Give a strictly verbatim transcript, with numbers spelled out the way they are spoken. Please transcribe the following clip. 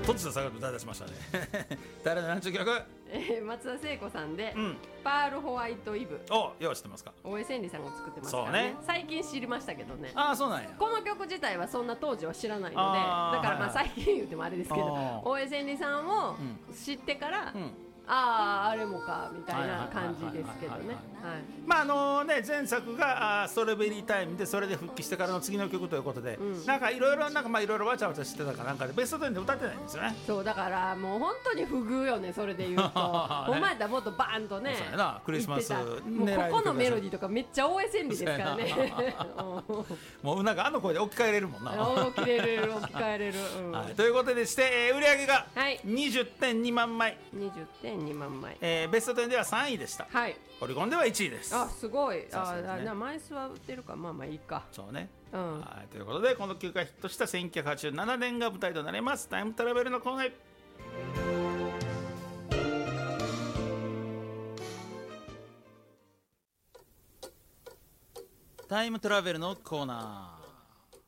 突如下がる歌い出しましたね誰の何ちゅう曲、 えー、松田聖子さんで、 うん、 パールホワイトイブ。 お、よう知ってますか。 大江千里さんが作ってますからね。 そうね、 最近知りましたけどね。 ああ、そうなんや。この曲自体はそんな当時は知らないので、だからまあ最近言ってもあれですけど、大江千里さんを知ってから、うんうん、あああれもかみたいな感じですけどね。 まああのね、前作がストロベリータイムで、それで復帰してからの次の曲ということで、うん、なんかいろいろなんかまあいろいろわちゃわちゃしてたかなんかでベストテンで歌ってないんですよね。 そうだからもう本当に不遇よね、それで言うとお前やったらもっとバーンとね、 そうやな、クリスマスもうここのメロディーとかめっちゃ大江千里ですからねもうなんかあの声で置き換えれるもんな置き換えれる置き換えれる、うん、 はい、ということでして、えー、売り上げがにじゅってんにまんまい、 にじゅってんにまんまい、 えー、ベストテンではさんいでした。はい、オリコンではいちいです。 あ、すごい。あ、ね、あ、枚数は売ってるか、まあまあいいか。 そうね、 うん、 はい、ということでこの曲がヒットしたせんきゅうひゃくはちじゅうななねんが舞台となりますタイムトラベルのコーナー。タイムトラベルのコーナー。